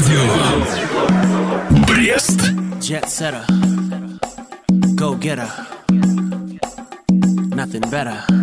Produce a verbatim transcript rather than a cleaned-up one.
Радио Брест. Jet setter, go getter, nothing better.